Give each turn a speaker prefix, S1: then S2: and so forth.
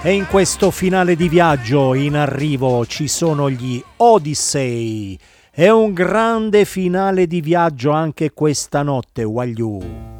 S1: E in questo finale di viaggio in arrivo ci sono gli Odyssey. È un grande finale di viaggio anche questa notte, Wagliù.